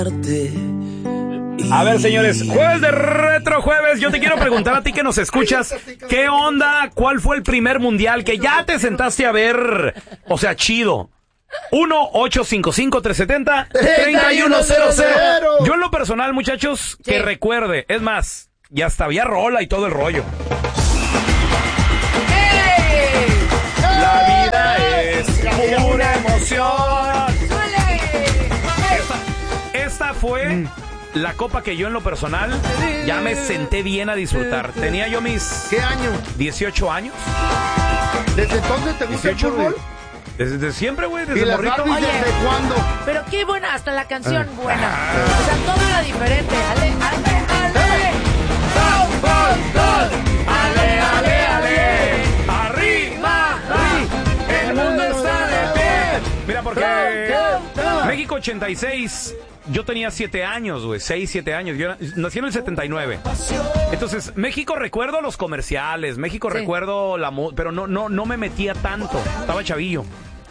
A ver, señores, jueves de Retro Jueves. Yo te quiero preguntar a ti que nos escuchas, ¿qué onda? ¿Cuál fue el primer mundial que ya te sentaste a ver? O sea, chido. 1-855-370-3100. Yo en lo personal, muchachos, que recuerde. Es más, ya hasta había rola y todo el rollo. La vida es pura emoción. Esta fue la copa que yo en lo personal ya me senté bien a disfrutar. Tenía yo mis... ¿Qué año? 18 años. ¿Desde entonces te gusta el fútbol? Desde siempre, güey, desde ¿Y las morrito. Barbies desde cuándo? Pero qué buena, hasta la canción buena. O sea, todo era diferente. Ale, ale, ale. ¡Gol, gol, gol! ¡Ale, ale, ale! ¡Arriba! ¡El mundo está de pie! Mira, porque México 86... Yo tenía 7 años, güey, 6, 7 años. Yo nací en el 79. Entonces, México recuerdo los comerciales, México recuerdo la pero no me metía tanto. Estaba chavillo.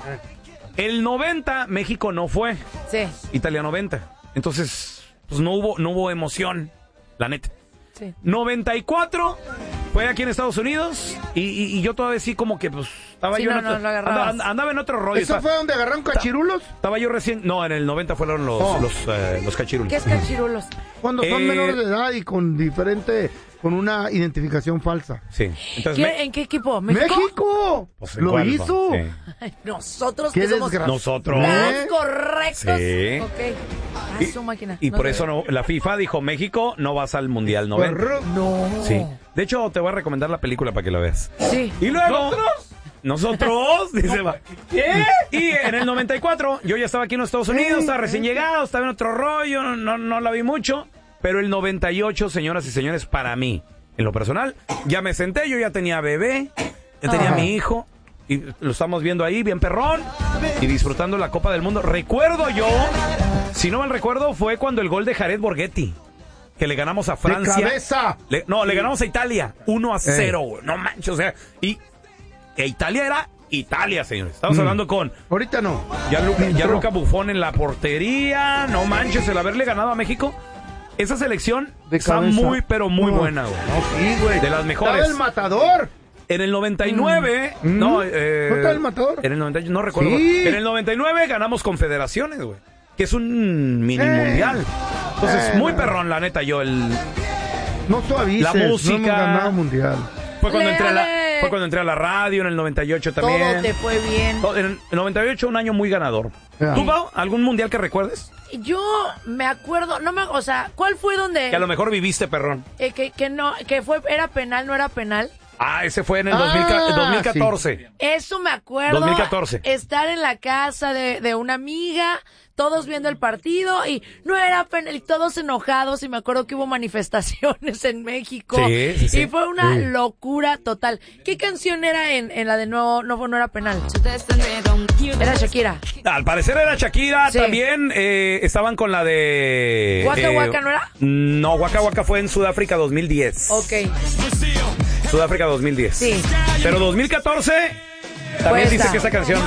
El 90, México no fue. Sí. Italia 90. Entonces, pues no hubo emoción, la neta. Sí. 94 fue aquí en Estados Unidos y yo todavía sí como que pues estaba sí, yo andaba en otro rollo. ¿Eso fue donde agarraron cachirulos? Estaba yo recién, no, en el 90 fueron los cachirulos. ¿Qué es cachirulos? Cuando son menores de edad y con una identificación falsa. Sí. Entonces, ¿En qué equipo? ¿México? ¡México! Pues, ¡Lo hizo! Sí. Nosotros ¿Qué que somos nosotros. más correctos. Sí. Ok. Su máquina. Y por eso la FIFA dijo, México no vas al Mundial 90. No. Sí. De hecho, te voy a recomendar la película para que la veas. Sí. Y luego... ¿Nosotros? Dice, ¿qué? Y en el 94, yo ya estaba aquí en los Estados Unidos, estaba recién llegado, estaba en otro rollo, no la vi mucho. Pero el 98, señoras y señores, para mí, en lo personal, ya me senté, yo ya tenía bebé, ya tenía mi hijo, y lo estamos viendo ahí, bien perrón, y disfrutando la Copa del Mundo. Recuerdo yo, si no mal recuerdo, fue cuando el gol de Jared Borghetti, que le ganamos a Francia. ¡De cabeza! Le ganamos a Italia, 1-0, no manches, o sea, y Italia era Italia, señores. Estamos hablando con... Ahorita no. Gianluca Buffon en la portería, no manches, el haberle ganado a México. Esa selección está muy, pero muy buena, güey. No, sí, güey. De las mejores. ¡Estaba el Matador! En el 99... ¿No está el Matador? En el 98, no recuerdo. Sí. En el 99 ganamos Confederaciones, güey. Que es un mini mundial. Entonces, muy perrón, la neta, yo No suavices, la música... no hemos ganado mundial. Fue cuando entré a la radio, en el 98 también. Todo te fue bien. En el 98 un año muy ganador. ¿Tú, Pau, algún mundial que recuerdes? Yo me acuerdo, o sea, ¿cuál fue donde? Que a lo mejor viviste, perrón. Era penal, no era penal. Ah, ese fue en el 2014. Sí. Eso me acuerdo. 2014. Estar en la casa de una amiga, todos viendo el partido y no era penal, y todos enojados, y me acuerdo que hubo manifestaciones en México. Sí. Y fue una locura total. ¿Qué canción era en la de no era penal? Era Shakira. Al parecer era Shakira, sí. También estaban con la de... ¿Waka Waka no era? No, Waka Waka fue en Sudáfrica 2010. Ok. Sudáfrica 2010. Sí. Pero 2014 también pues dice que esa canción...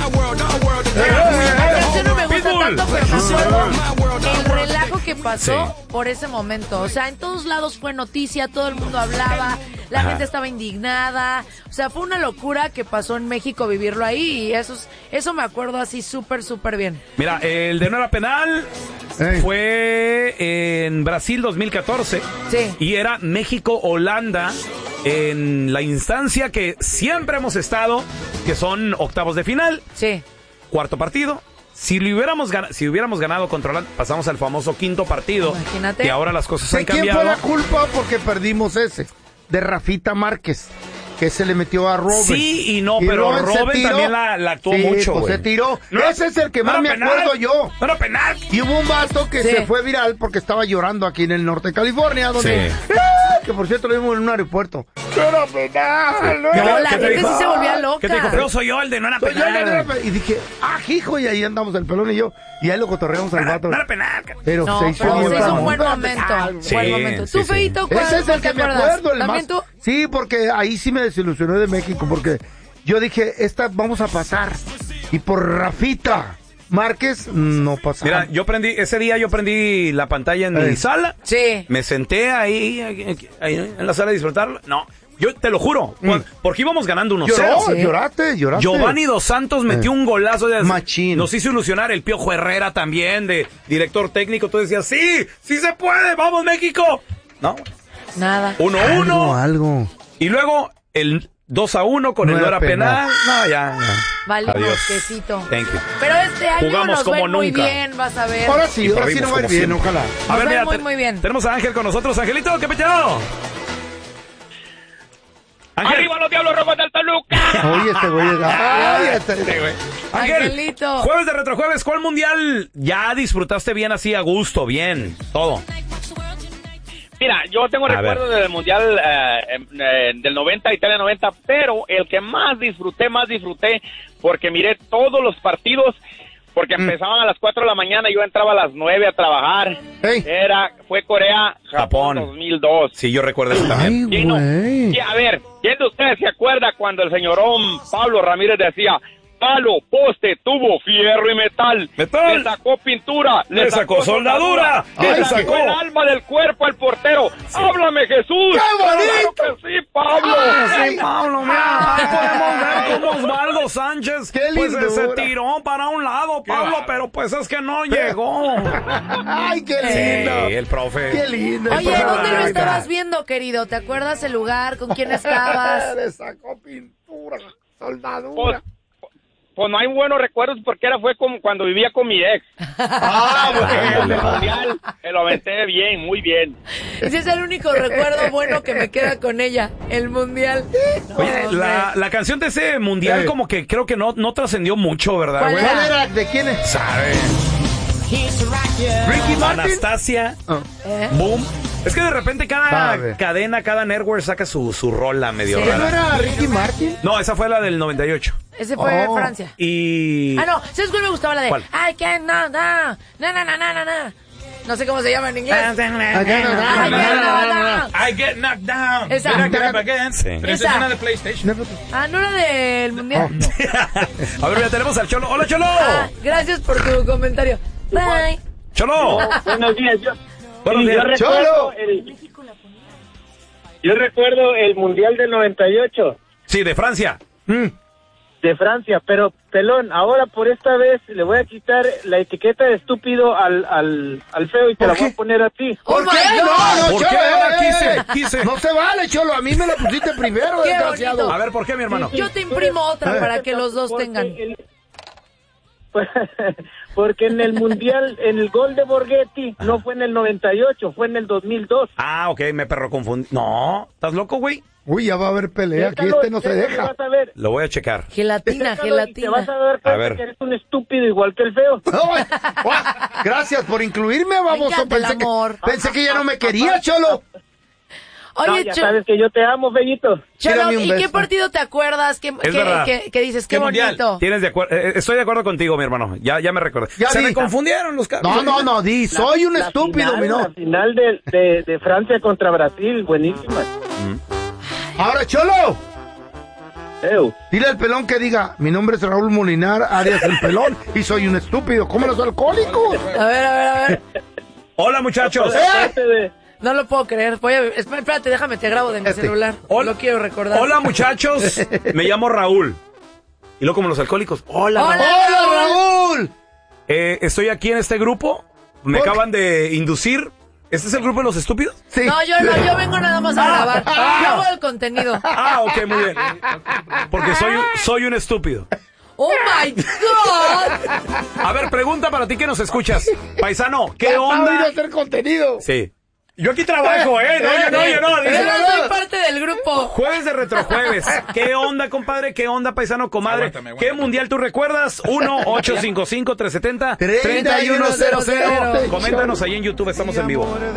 La canción no me gusta Pitbull. tanto, pero me acuerdo el relajo que pasó por ese momento. O sea, en todos lados fue noticia, todo el mundo hablaba, la gente estaba indignada. O sea, fue una locura que pasó en México vivirlo ahí, y eso me acuerdo así súper bien. Mira, el de no era penal fue en Brasil 2014. Sí. Y era México-Holanda en la instancia que siempre hemos estado, que son octavos de final. Sí. Cuarto partido. Si hubiéramos ganado contra Holanda, pasamos al famoso quinto partido. Imagínate. Y ahora las cosas han ¿Quién cambiado. fue la culpa porque perdimos ese? De Rafita Márquez, que se le metió a Robben. Sí y no, pero Robben también la actuó mucho, pues güey. se tiró. No, ese es el que más me acuerdo yo. No era penal. Y hubo un vato que se fue viral porque estaba llorando aquí en el norte de California, donde... que por cierto lo vimos en un aeropuerto. ¡No era penal! No, la gente sí se volvía loca. ¿Qué te dijo? Pero soy yo el de no era penal. Y dije, hijo, y ahí andamos el pelón y yo. Y ahí lo cotorreamos al vato. No era penal. Pero no, se hizo un buen momento. Sí, buen momento. sí, ¿Tú, Feito, cuál? Ese es el que me acuerdo, el ¿También más... tú? Sí, porque ahí sí me desilusioné de México, porque yo dije, vamos a pasar. Y por Rafita, Márquez, no pasaba. Mira, ese día yo prendí la pantalla en mi sala. Sí. Me senté ahí en la sala a disfrutarla. No, yo te lo juro, porque íbamos ganando 1-0. Lloraste. Giovanni Dos Santos metió un golazo de machín. Nos hizo ilusionar. El Piojo Herrera también, de director técnico. Tú decías, sí se puede, vamos México. No. Nada. 1-1. Algo. Y luego el 2-1 con el no era penal. No, ya. Vale, Adiós. quesito. Thank you. Pero este año Jugamos nos como va muy nunca. bien, vas a ver. Ahora sí no va a ir bien, siempre. ojalá. A ver, Nos va mira, muy bien. Tenemos a Ángel con nosotros. Angelito, ¿qué peteo? Ángel. ¡Arriba los Diablos Rojos del Toluca! Oye, este güey güey. Ángel, Angelito. jueves de Retrojueves, ¿cuál mundial ya disfrutaste bien así a gusto, bien, todo? Mira, yo tengo recuerdos del Mundial del 90, Italia 90, pero el que más disfruté, porque miré todos los partidos, porque empezaban a las 4 de la mañana, yo entraba a las 9 a trabajar. Hey. Fue Corea-Japón 2002. Sí, yo recuerdo eso también. Ay, güey. Sí, a ver, ¿quién de ustedes se acuerda cuando el señorón Pablo Ramírez decía... Palo, poste, tubo, fierro y metal. ¡Metal! Le sacó pintura. Le sacó soldadura. Le Le sacó sacó el alma del cuerpo al portero. ¡Háblame, Jesús! ¡Qué bonito! ¡Claro que sí, Pablo! Sí, Pablo, mira, ahí podemos ver cómo Osvaldo Sánchez Qué pues se lindura. tiró para un lado, Pablo, pero pues es que no llegó. Ay, qué lindo. Sí, el profe. Qué lindo. Oye, profe ¿dónde lo Vargas. estabas viendo, querido? ¿Te acuerdas el lugar? ¿Con quién estabas? Le sacó pintura, soldadura. Pues no hay buenos recuerdos porque fue como cuando vivía con mi ex. El mundial me lo aventé bien, muy bien. Ese es el único recuerdo bueno que me queda con ella, el mundial. No, Oye, hombre. la canción de ese mundial como que creo que no trascendió mucho, ¿verdad, ¿Cuál güey? era? ¿Cuál era? ¿De quién es? ¿Sabe? Ricky Martin. Anastasia, Boom. Es que de repente cada Sabe. cadena, cada network saca su rola medio Sí. ¿No rara. era Ricky Martin? No, esa fue la del 98. Ese fue Oh. Francia. Y... Ah, no, ¿sabes cuál me gustaba? La de ¿Cuál? I can't no sé cómo se llama en inglés. I get knocked down. Esa. Then I get up again. Sí. Pero esa es una de PlayStation. Ah, ¿no era del mundial? A ver, ya tenemos al Cholo. ¡Hola, Cholo! Ah, gracias por tu comentario. Bye. ¡Cholo! Buenos días, Buenos días. ¡Cholo! Yo recuerdo el Mundial del 98 Sí, de Francia. de Francia, pero pelón, ahora por esta vez le voy a quitar la etiqueta de estúpido al feo y te la voy a poner a ti. Oh ¿Por my qué? God. No, ¿Por Cholo, qué? Ahora quise. No se vale, Cholo. A mí me la pusiste primero, Qué desgraciado. bonito. A ver, ¿por qué, mi hermano? Yo te imprimo otra para que los dos tengan. Porque en el Mundial, en el gol de Borghetti, no fue en el 98, fue en el 2002. Ah, ok, me perro confundí. No, ¿estás loco, güey? Uy, ya va a haber pelea. Aquí este no se deja. Vas a ver. Lo voy a checar. Gelatina, Te vas a gelatina. dar A ver. cuenta que eres un estúpido igual que el feo. Ay, gracias por incluirme, vamos. encanta el amor. Pensé que ya no me quería, Cholo. No, Oye, ya sabes que yo te amo, Fellito. Cholo, Tírame un ¿y qué beso. partido te acuerdas? ¿Qué verdad. dices? Qué bonito. Tienes estoy de acuerdo contigo, mi hermano. Ya me recordé. Ya Se di. me confundieron los cabos. No, di. Soy un estúpido, mi no. La final de Francia contra Brasil, buenísima. Ahora, Cholo. Ew. Dile al pelón que diga, mi nombre es Raúl Molinar, Arias el pelón, y soy un estúpido. ¿Cómo los alcohólicos? A ver. Hola, muchachos. Aparte de- No lo puedo creer. Espérate, déjame, te grabo de mi celular. Hola. Lo quiero recordar. Hola, muchachos. Me llamo Raúl. Y luego como los alcohólicos. Hola, Hola. Raúl. ¡Hola, Raúl! Estoy aquí en este grupo. Me ¿Por qué? acaban de inducir. ¿Este es el grupo de los estúpidos? Sí. No, yo vengo nada más a grabar. Yo hago el contenido. Ah, ok, muy bien. Porque soy un estúpido. ¡Oh, my God! A ver, pregunta para ti que nos escuchas. Paisano, ¿qué Ya está onda? venido a hacer contenido. Sí. Yo aquí trabajo, ¿eh? No. Yo no soy parte del grupo. Jueves de Retrojueves. ¿Qué onda, compadre? ¿Qué onda, paisano, comadre? ¿Qué mundial tú recuerdas? 1-855-370-3100. Coméntanos ahí en YouTube, estamos en vivo.